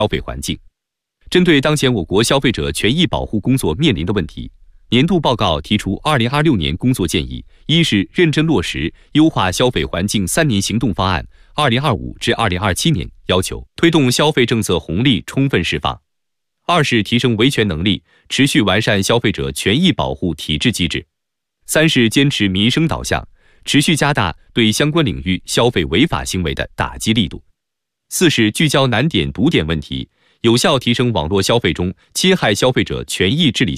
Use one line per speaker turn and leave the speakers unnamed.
消费环境。针对当前我国消费者权益保护工作面临的问题，年度报告提出2026年工作建议：一是认真落实优化消费环境3年行动方案（2025至2027年）要求，推动消费政策红利充分释放；二是提升维权能力，持续完善消费者权益保护体制机制；三是坚持民生导向，持续加大对相关领域消费违法行为的打击力度；四是聚焦难点堵点问题，有效提升网络消费中侵害消费者权益治理效